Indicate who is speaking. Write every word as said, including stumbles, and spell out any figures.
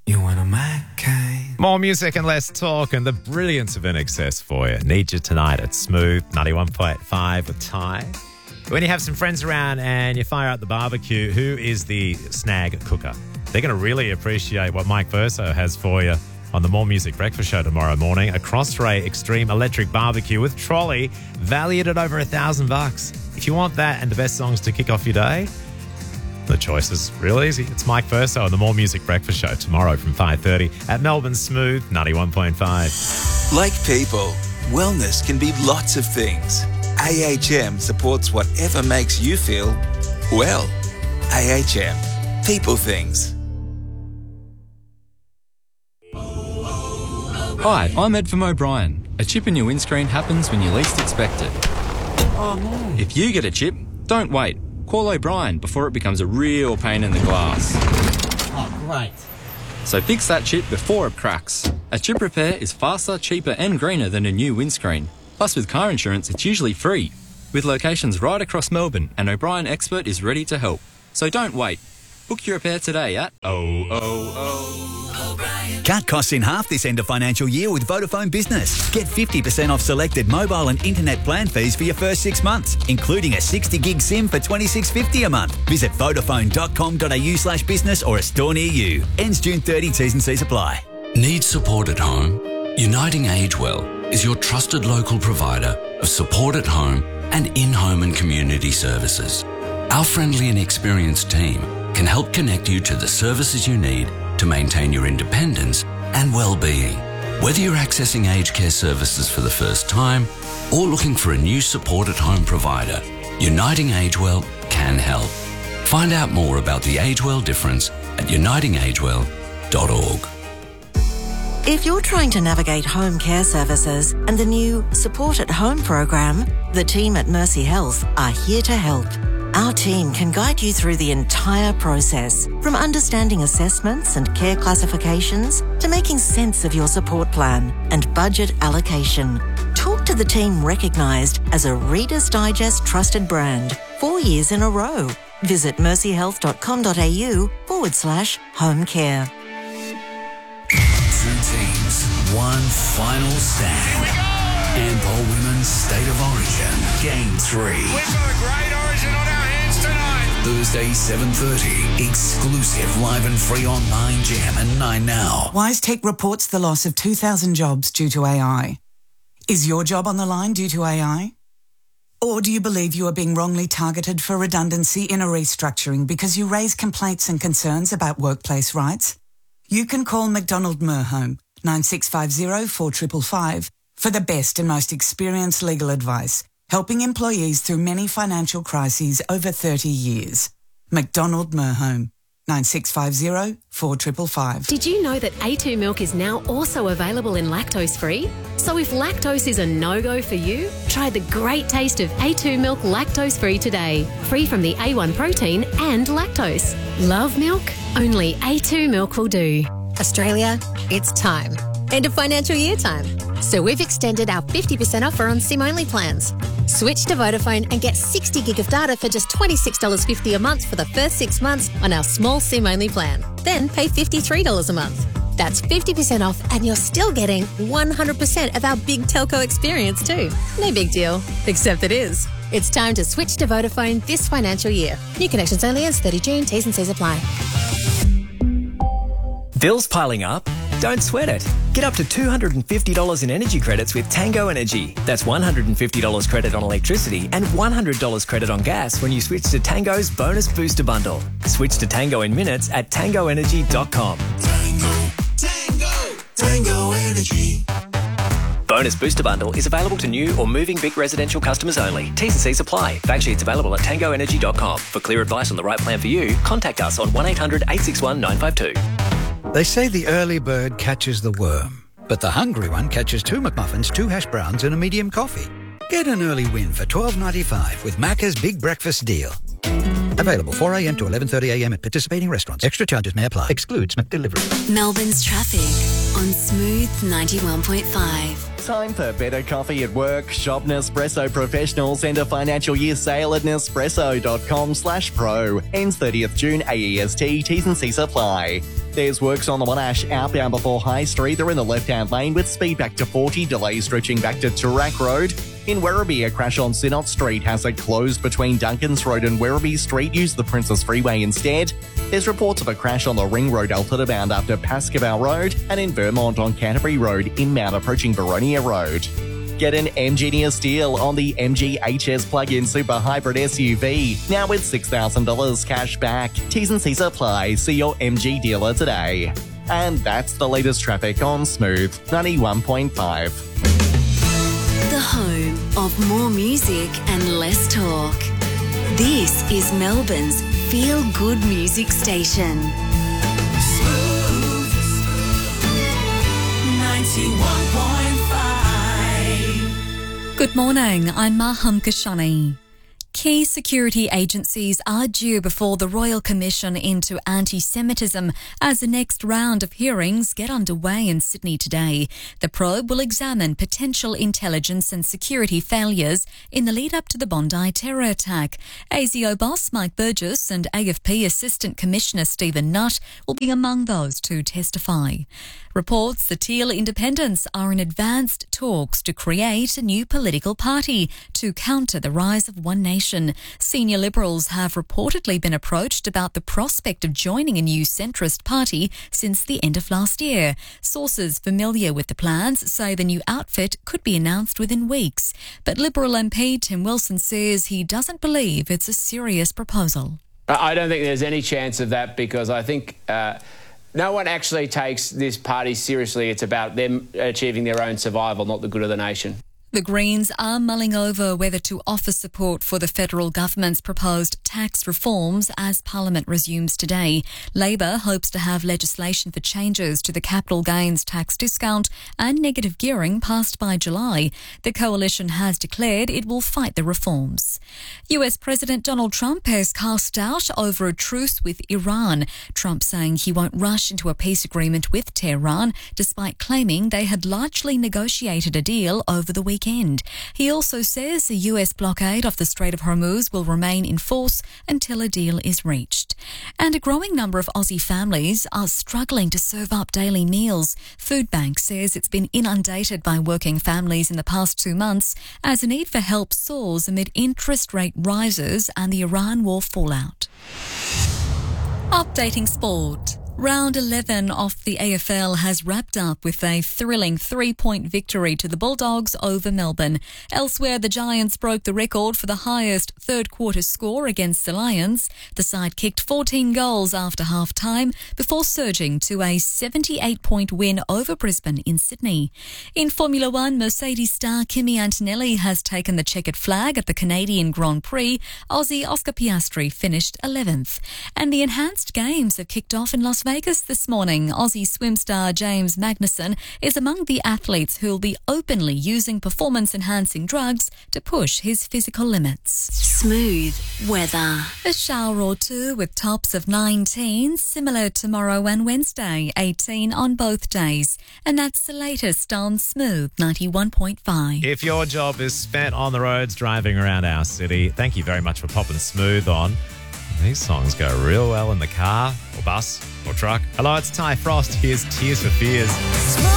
Speaker 1: You want a Maccay?
Speaker 2: More music and less talk, and the brilliance of In Excess for you. Need you tonight at Smooth ninety-one point five with Ty. When you have some friends around and you fire up the barbecue, who is the snag cooker? They're going to really appreciate what Mike Verso has for you on the More Music Breakfast Show tomorrow morning. A Crossray Extreme Electric Barbecue with trolley, valued at over a thousand bucks. If you want that and the best songs to kick off your day, the choice is real easy. It's Mike Verso on the More Music Breakfast Show tomorrow from five thirty at Melbourne's Smooth ninety-one point five.
Speaker 3: Like people, wellness can be lots of things. A H M supports whatever makes you feel well. A H M. People things.
Speaker 4: Hi, I'm Ed from O'Brien. A chip in your windscreen happens when you least expect it.
Speaker 1: Oh no.
Speaker 4: If you get a chip, don't wait. Call O'Brien before it becomes a real pain in the glass.
Speaker 1: Oh, great.
Speaker 4: So fix that chip before it cracks. A chip repair is faster, cheaper and greener than a new windscreen. Plus with car insurance, it's usually free. With locations right across Melbourne, an O'Brien expert is ready to help. So don't wait. Book your repair today at oh oh oh.
Speaker 5: Cut costs in half this end of financial year with Vodafone Business. Get fifty percent off selected mobile and internet plan fees for your first six months, including a sixty gig SIM for twenty-six fifty a month. Visit vodafone dot com dot a u slash business or a store near you. Ends June thirtieth, T's and C's apply.
Speaker 6: Need support at home? Uniting AgeWell is your trusted local provider of support at home and in-home and community services. Our friendly and experienced team can help connect you to the services you need to maintain your independence and well-being. Whether you're accessing aged care services for the first time or looking for a new support at home provider, Uniting AgeWell can help. Find out more about the AgeWell difference at uniting agewell dot org.
Speaker 7: If you're trying to navigate home care services and the new Support at Home program, the team at Mercy Health are here to help. Our team can guide you through the entire process, from understanding assessments and care classifications to making sense of your support plan and budget allocation. Talk to the team recognised as a Reader's Digest trusted brand four years in a row. Visit mercyhealth.com.au forward slash home care.
Speaker 6: Two teams, one final stand. Ampol Women's State of Origin, Game three.
Speaker 8: We've got a great origin on our hands tonight.
Speaker 6: Thursday, seven thirty. Exclusive, live and free on nine Jam and nine Now.
Speaker 9: WiseTech reports the loss of two thousand jobs due to A I. Is your job on the line due to A I? Or do you believe you are being wrongly targeted for redundancy in a restructuring because you raise complaints and concerns about workplace rights? You can call McDonald Merhome, nine six five zero, four five five five, for the best and most experienced legal advice, helping employees through many financial crises over thirty years. McDonald Merhome, nine six five zero, four five five five.
Speaker 10: Did you know that A two milk is now also available in lactose-free? So if lactose is a no-go for you, try the great taste of A two milk lactose-free today. Free from the A one protein and lactose. Love milk? Only A two milk will do.
Speaker 11: Australia, it's time. End of financial year time. So we've extended our fifty percent offer on SIM-only plans. Switch to Vodafone and get sixty gig of data for just twenty-six dollars fifty a month for the first six months on our small SIM-only plan. Then pay fifty-three dollars a month. That's fifty percent off and you're still getting one hundred percent of our big telco experience too. No big deal, except it is. It's time to switch to Vodafone this financial year. New connections only ends thirtieth of June, T's and C's apply.
Speaker 12: Bills piling up? Don't sweat it. Get up to two hundred fifty dollars in energy credits with Tango Energy. That's one hundred fifty dollars credit on electricity and one hundred dollars credit on gas when you switch to Tango's Bonus Booster Bundle. Switch to Tango in minutes at tango energy dot com.
Speaker 6: Tango, Tango, Tango Energy.
Speaker 12: Bonus Booster Bundle is available to new or moving big residential customers only. T's and C's apply. Fact sheets available at tango energy dot com. For clear advice on the right plan for you, contact us on one eight hundred, eight six one, nine five two.
Speaker 13: They say the early bird catches the worm, but the hungry one catches two McMuffins, two hash browns and a medium coffee. Get an early win for twelve ninety-five with Macca's Big Breakfast Deal. Available four a m to eleven thirty a m at participating restaurants. Extra charges may apply. Excludes McDelivery.
Speaker 14: Melbourne's traffic on Smooth ninety-one point five. Time for better coffee at work. Shop Nespresso Professionals and a financial year sale at Nespresso.com slash pro. Ends thirtieth June A E S T. T's and C's apply. There's works on the Monash outbound before High Street. They're in the left-hand lane with speed back to forty. Delays stretching back to Toorak Road. In Werribee, a crash on Synot Street has it closed between Duncans Road and Werribee Street. Use the Princess Freeway instead. There's reports of a crash on the Ring Road Alfred bound after Pascoe Road, and in Vermont on Canterbury Road inbound approaching Baronia Road. Get an MGenius deal on the M G H S plug-in super hybrid S U V, now with six thousand dollars cash back. T's and C's apply. See your M G dealer today. And that's the latest traffic on Smooth ninety-one point five.
Speaker 15: The home of more music and less talk. This is Melbourne's feel-good music station.
Speaker 16: Smooth ninety-one point five.
Speaker 17: Good morning, I'm Maham Kashani. Key security agencies are due before the Royal Commission into Anti-Semitism as the next round of hearings get underway in Sydney today. The probe will examine potential intelligence and security failures in the lead up to the Bondi terror attack. A S I O boss Mike Burgess and A F P Assistant Commissioner Stephen Nutt will be among those to testify. Reports the Teal Independents are in advanced talks to create a new political party to counter the rise of One Nation. Senior Liberals have reportedly been approached about the prospect of joining a new centrist party since the end of last year. Sources familiar with the plans say the new outfit could be announced within weeks. But Liberal M P Tim Wilson says he doesn't believe it's a serious proposal.
Speaker 18: I don't think there's any chance of that because I think uh, no one actually takes this party seriously. It's about them achieving their own survival, not the good of the nation.
Speaker 17: The Greens are mulling over whether to offer support for the federal government's proposed tax reforms as Parliament resumes today. Labor hopes to have legislation for changes to the capital gains tax discount and negative gearing passed by July. The coalition has declared it will fight the reforms. U S President Donald Trump has cast doubt over a truce with Iran. Trump saying he won't rush into a peace agreement with Tehran, despite claiming they had largely negotiated a deal over the weekend. Weekend. He also says the U S blockade of the Strait of Hormuz will remain in force until a deal is reached. And a growing number of Aussie families are struggling to serve up daily meals. Foodbank says it's been inundated by working families in the past two months as the need for help soars amid interest rate rises and the Iran war fallout. Updating sport. Round eleven of the A F L has wrapped up with a thrilling three-point victory to the Bulldogs over Melbourne. Elsewhere, the Giants broke the record for the highest third-quarter score against the Lions. The side kicked fourteen goals after half-time before surging to a seventy-eight point win over Brisbane in Sydney. In Formula One, Mercedes star Kimi Antonelli has taken the checkered flag at the Canadian Grand Prix. Aussie Oscar Piastri finished eleventh. And the Enhanced Games have kicked off in Las Vegas. Vegas this morning. Aussie swim star James Magnussen is among the athletes who'll be openly using performance-enhancing drugs to push his physical limits.
Speaker 15: Smooth weather.
Speaker 17: A shower or two with tops of nineteen, similar tomorrow and Wednesday, eighteen on both days. And that's the latest on Smooth ninety-one point five.
Speaker 2: If your job is spent on the roads driving around our city, thank you very much for popping Smooth on. These songs go real well in the car or bus or truck. Hello, it's Ty Frost. Here's Tears for Fears.